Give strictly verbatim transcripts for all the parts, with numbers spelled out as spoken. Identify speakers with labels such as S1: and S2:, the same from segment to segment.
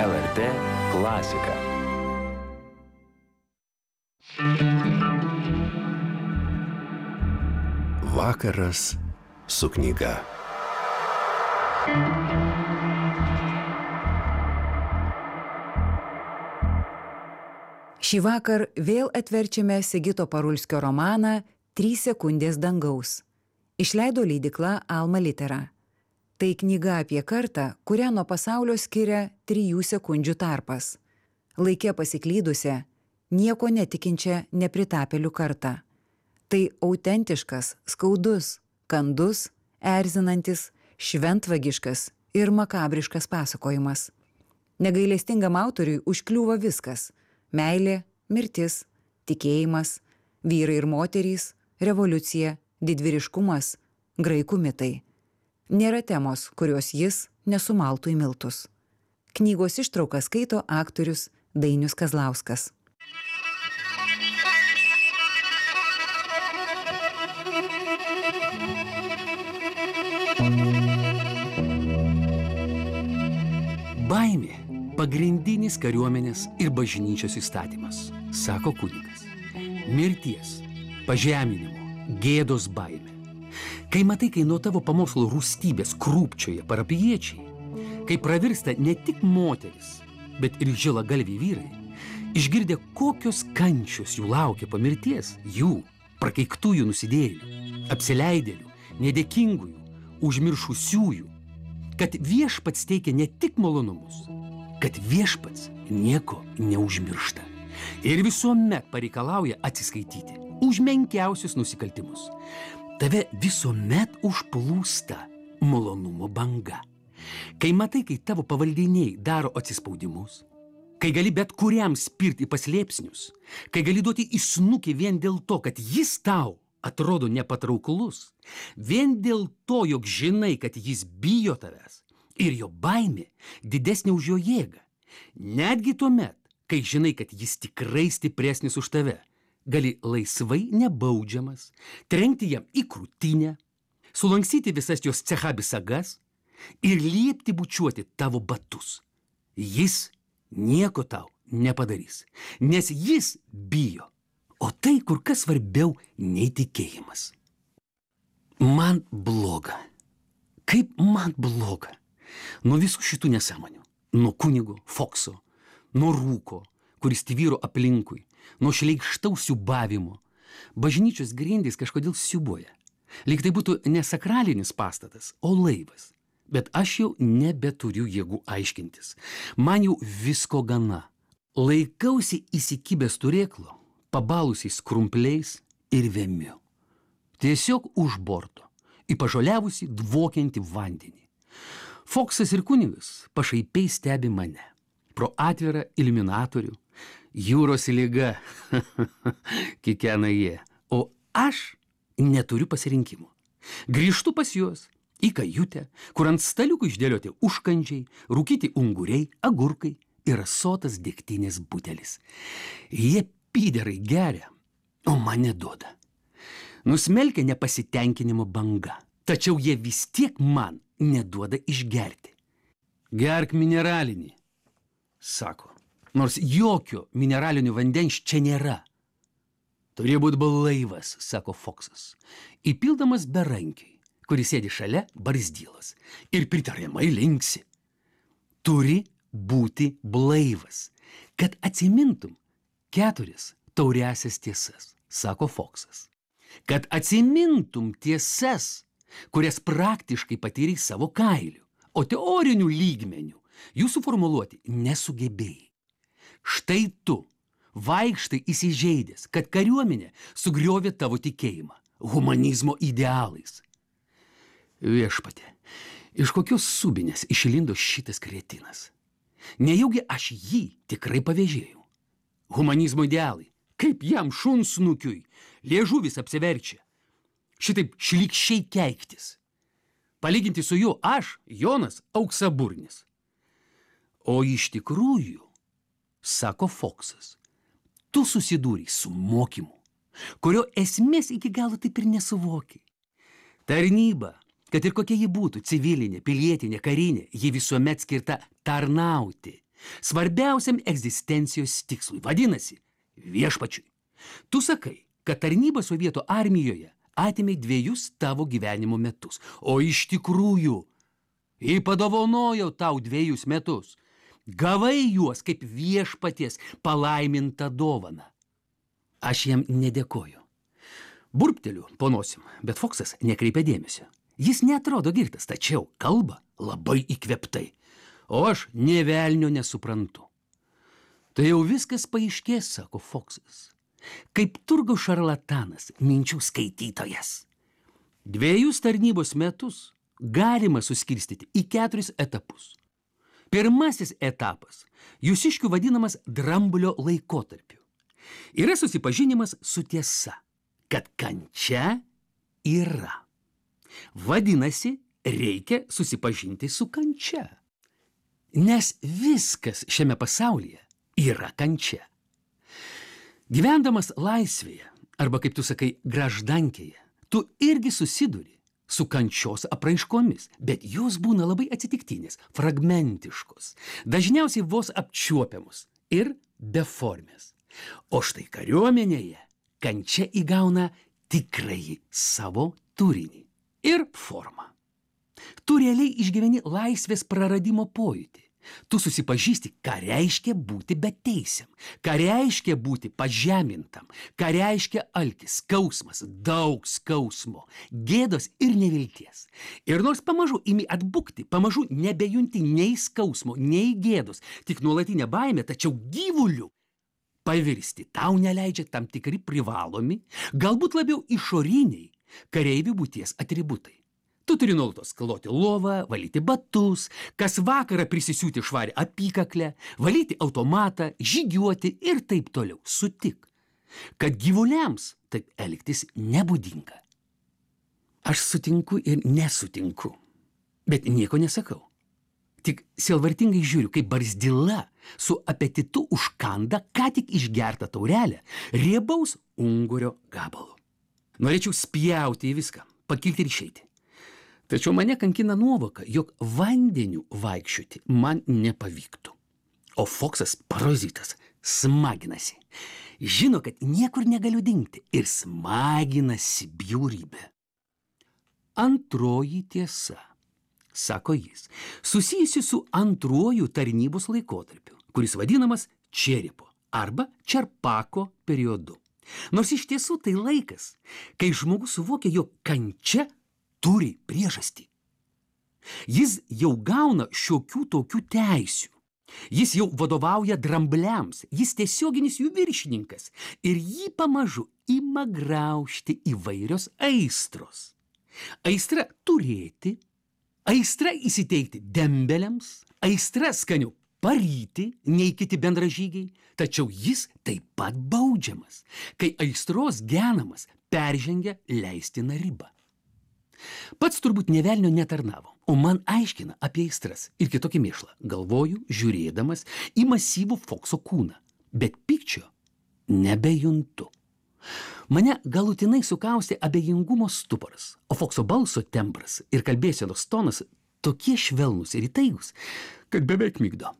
S1: L R T klasika.
S2: Vakaras su knyga.
S3: Šį vakar vėl atverčiame Sigito Parulskio romaną Trys sekundės dangaus. Išleido leidykla Alma Litera. Tai knyga apie kartą, kurią nuo pasaulio skiria trijų sekundžių tarpas. Laike pasiklydusią, nieko netikinčią nepritapėlių kartą. Tai autentiškas, skaudus, kandus, erzinantis, šventvagiškas ir makabriškas pasakojimas. Negailestingam autoriui užkliūva viskas – meilė, mirtis, tikėjimas, vyrai ir moterys, revoliucija, didvyriškumas, graikų mitai. Nėra temos, kurios jis nesumaltų į miltus. Knygos ištrauką skaito aktorius Dainius Kazlauskas.
S4: Baimė – pagrindinis kariuomenės ir bažnyčios įstatymas, sako kunigas. Mirties, pažeminimo, gėdos baimė. Kai matai, kai nuo tavo pamokslo rūstybės krūpčioja parapijiečiai, kai pravirsta ne tik moteris, bet ir žilagalviai vyrai, išgirdę kokios kančios jų laukia po mirties, jų, prakeiktųjų nusidėjėlių, apsileidėlių, nedėkingųjų, užmiršusiųjų, kad viešpats teikia ne tik malonumus, kad viešpats nieko neužmiršta ir visuomet pareikalauja atsiskaityti už menkiausius nusikaltimus. Tave visuomet užplūsta malonumo banga. Kai matai, kai tavo pavaldiniai daro atsispaudimus, kai gali bet kuriam spirti paslėpsnius, kai gali duoti į snukį vien dėl to, kad jis tau atrodo nepatrauklus, vien dėl to, jog žinai, kad jis bijo tavęs ir jo baimė didesnė už jo jėgą. Netgi tuomet, kai žinai, kad jis tikrai stipresnis už tave, gali laisvai nebaudžiamas trenkti jam į krūtinę, sulankstyti visas jos cechabi sagas ir liepti bučiuoti tavo batus. Jis nieko tau nepadarys, nes jis bijo, o tai kur kas svarbiau nei tikėjimas. Man bloga. Kaip man bloga? Nuo visų šitų nesąmonių. Nuo kunigo Fokso, nuo rūko, kuris tvyro aplinkui, nuo šleikštaus siūbavimo. Bažnyčios grindys kažkodėl siūbuoja. Lyg tai būtų ne sakralinis pastatas, o laivas. Bet aš jau nebeturiu jėgų aiškintis. Man jau visko gana. Laikausi įsikibęs turėklo, pabalusiais krumpliais ir vemiu. Tiesiog už borto, į pažoliavusi dvokiantį vandenį. Foksas ir kunigas pašaipiai stebi mane. Pro atvirą iliuminatorių. Jūros lyga, kikena jie, o aš neturiu pasirinkimo. Grįžtu pas juos į kajutę, kur ant staliukų išdėlioti užkandžiai, rūkyti unguriai, agurkai ir asotas degtinės butelis. Jie pyderai geria, o man neduoda. Nusmelkia nepasitenkinimo banga, tačiau jie vis tiek man neduoda išgerti. Gerk mineralinį, sako. Nors jokio mineralinio vandens čia nėra. Turėjo būti blaivas, sako Foksas, įpildamas berankiai, kuris sėdi šalia barzdylas ir pritariamai linksi. Turi būti blaivas, kad atsimintum keturis tauriasias tiesas, sako Foksas. Kad atsimintum tiesas, kurias praktiškai patyrei savo kailiu, o teorinių lygmenių jų suformuluoti nesugebėjai. Štai tu vaikštai įsižeidęs, kad kariuomenė sugriovė tavo tikėjimą humanizmo idealais. Viešpatie, iš kokios subinės išlindo šitas kretinas? Nejaugi aš jį tikrai pavėžėjau. Humanizmo idealai, kaip jam šunsnukiui, liežuvis apsiverčia. Šitaip šlykščiai keiktis. Palyginti su juo aš, Jonas, auksaburnis. O iš tikrųjų, sako Foksas, tu susidūrei su mokymu, kurio esmės iki galo taip ir nesuvoki. Tarnyba, kad ir kokia ji būtų, civilinė, pilietinė, karinė, ji visuomet skirta tarnauti, svarbiausiam egzistencijos tikslui, vadinasi, viešpačiui. Tu sakai, kad tarnyba sovietų armijoje atėmė dviejus tavo gyvenimo metus, o iš tikrųjų, jį padovanojau tau dviejus metus. Gavai juos kaip viešpaties palaimintą dovaną. Aš jam nedėkoju. Burpteliu po nosim, bet Foksas nekreipia dėmesio. Jis neatrodo girtas, tačiau kalba labai įkvėptai, o aš nė velnio nesuprantu. Tai jau viskas paaiškės, sako Foksas, kaip turgo šarlatanas, minčių skaitytojas. Dviejus tarnybos metus galima suskirstyti į keturis etapus. Pirmasis etapas jūsiškių vadinamas dramblio laikotarpiu. Yra susipažinimas su tiesa, kad kančia yra. Vadinasi, reikia susipažinti su kančia. Nes viskas šiame pasaulyje yra kančia. Gyvendamas laisvėje, arba kaip tu sakai, graždankėje, tu irgi susiduri su kančios apraiškomis, bet jos būna labai atsitiktinės, fragmentiškos, dažniausiai vos apčiuopiamos ir beformės. O štai kariuomenėje kančia įgauna tikrąjį savo turinį ir formą. Tu realiai išgyveni laisvės praradimo pojūtį. Tu susipažįsti, ką reiškia būti beteisiam, ką reiškia būti pažemintam, ką reiškia alkis, skausmas, daug skausmo, gėdos ir nevilties. Ir nors pamažu imi atbukti, pamažu nebejunti nei skausmo, nei gėdos, tik nuolatinė baimė, tačiau gyvuliu pavirsti tau neleidžia tam tikri privalomi, galbūt labiau išoriniai kareivių būties atributai. Tu turi nuolatos kloti lovą, valyti batus, kas vakarą prisisiūti švarę apykaklę, valyti automatą, žygiuoti ir taip toliau. Sutik, kad gyvuliams taip elgtis nebūdinga. Aš sutinku ir nesutinku, bet nieko nesakau. Tik sielvartingai žiūriu, kaip barzdila su apetitu užkanda ką tik išgertą taurelę riebaus ungurio gabalu. Norėčiau spjauti į viską, pakilti ir išeiti. Tačiau mane kankina nuovoka, jog vandeniu vaikščioti man nepavyktų. O Foksas parazitas smaginasi. Žino, kad niekur negaliu dingti ir smaginasi bjaurybė. Antroji tiesa, sako jis, susijusi su antruoju tarnybos laikotarpiu, kuris vadinamas čeripo arba čerpako periodu. Nors iš tiesų tai laikas, kai žmogus suvokia, jog kančia turi priežastį. Jis jau gauna šiokių tokių teisių. Jis jau vadovauja drambliams, jis tiesioginis jų viršininkas ir jį pamažu ima graužti įvairios aistros. Aistra turėti, aistra įsiteikti dembeliams, aistra skaniau paryti nei kiti bendražygiai, tačiau jis taip pat baudžiamas, kai aistros genamas peržengia leistiną ribą. Pats turbūt nė velnio netarnavo, o man aiškina apie aistras ir kitokį mėšlą, galvoju, žiūrėdamas į masyvų Fokso kūną, bet pykčio nebejuntu. Mane galutinai sukaustė abejingumo stuporas, o Fokso balso tembras ir kalbėsenos tonas tokie švelnūs ir įtaigus, kad beveik migdo.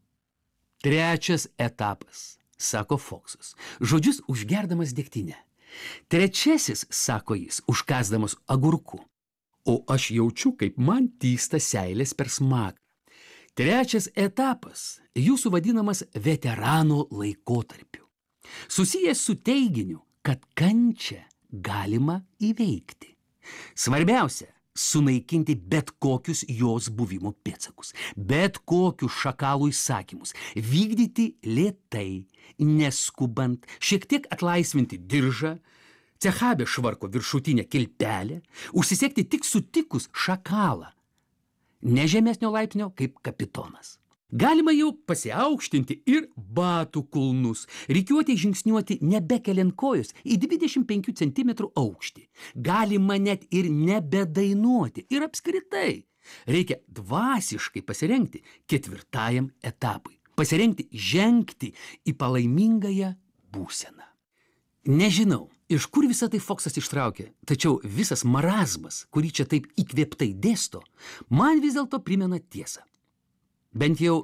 S4: Trečias etapas, sako Foksas, žodžius užgerdamas degtinę. Trečiasis, sako jis, užkasdamas agurku, o aš jaučiu, kaip man tysta seilės per smagą. Trečias etapas, jūsų vadinamas veterano laikotarpiu, susijęs su teiginiu, kad kančią galima įveikti. Svarbiausia, sunaikinti bet kokius jos buvimo pėdsakus, bet kokius šakalų įsakymus, vykdyti lėtai, neskubant, šiek tiek atlaisvinti diržą, cechabe švarko viršutinę kilpelę, užsisekti tik sutikus šakalą, ne žemesnio laipsnio kaip kapitonas. Galima jau pasiaukštinti ir batų kulnus, rikiuoti žingsniuoti nebekeliant kojos į dvidešimt penkių centimetrų aukštį. Galima net ir nebedainuoti ir apskritai. Reikia dvasiškai pasirengti ketvirtajam etapui. Pasirengti žengti į palaimingąją būseną. Nežinau, iš kur visą tai Foksas ištraukė, tačiau visas marazmas, kurį čia taip įkvėptai dėsto, man vis dėlto primena tiesą. Bent jau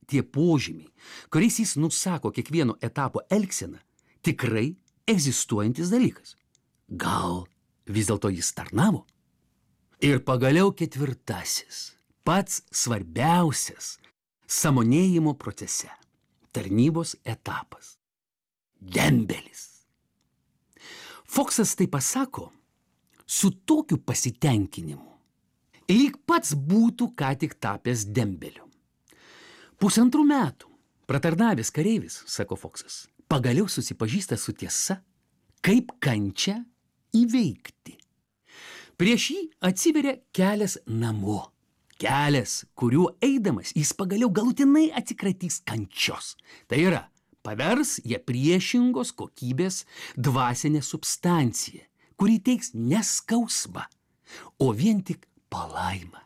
S4: tie požymiai, kuriais jis nusako kiekvieno etapo elgseną, tikrai egzistuojantis dalykas? Gal vis dėlto jis tarnavo? Ir pagaliau ketvirtasis, pats svarbiausias sąmonėjimo procese, tarnybos etapas – dembelis. Foksas tai pasako su tokiu pasitenkinimu, lyg pats būtų ką tik tapęs dembeliu. Pusantrų metų pratarnavęs kareivis, sako Foksas, pagaliau susipažįsta su tiesa, kaip kančią įveikti. Prieš jį atsiveria kelias namo. Kelias, kuriuo eidamas jis pagaliau galutinai atsikratys kančios. Tai yra, pavers ją priešingos kokybės dvasinę substanciją, kuri teiks ne skausmą, o vien tik palaimą.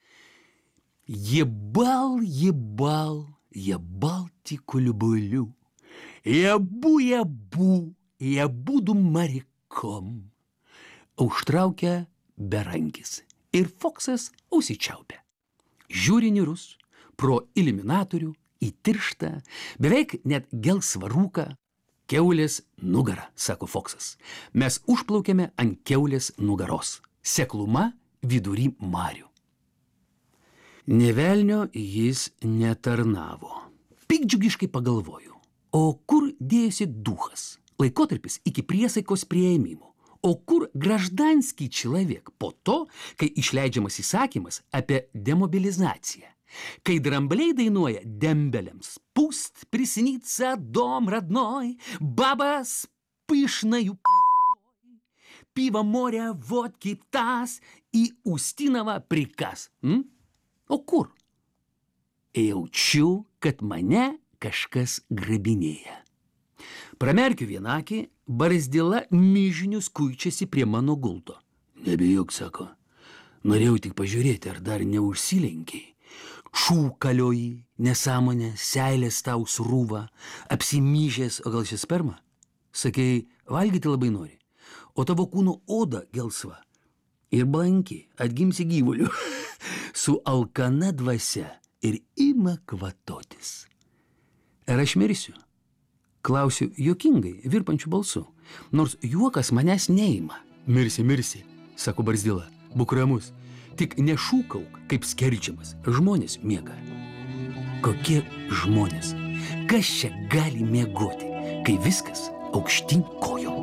S4: Ебал, ебал, ебалтику люблю. Ебу, ебу, я буду моряком. Užtraukia berankis ir Foksas užsičiaupia. Žiūri niūrus pro iliuminatorių į tirštą, beveik net gelsvą rūką. Kiaulės nugara, sako Foksas. Mes užplaukėme ant kiaulės nugaros. Sekluma vidury marių. Nė velnio jis netarnavo. Piktdžiugiškai pagalvoju, o kur dėjosi duchas, laikotarpis iki priesaikos priėmimo? O kur graždanskį человек po to, kai išleidžiamas įsakymas apie demobilizaciją? Kai dрамблей dainuoja dembeliams «Пусть приснится дом родной, баба с пышною пиздой, пиво, море, водки, таз и Устинова приказ». М? O kur? Jaučiu, kad mane kažkas grabinėja. Pramerkiu vienakį, Barzdila mižinius kuičiasi prie mano gulto. Nebijok, sako, norėjau tik pažiūrėti, ar dar neužsilenkiai. Šūkalioji, nesąmonė, seilės tau srūva, apsimyžęs, o gal čia sperma? Sakei, valgyti labai nori, o tavo kūno oda gelsva ir blanki, atgimsi gyvuliu, su alkana dvasia ir ima kvatotis. Ar aš mirsiu? Klausiu juokingai, virpančiu balsu, nors juokas manęs neima. Mirsi, mirsi, sako Barzdila, būk ramus, tik nešūkauk, kaip skerdžiamas, žmonės miega. Kokie žmonės? Kas čia gali miegoti, kai viskas aukštyn kojom?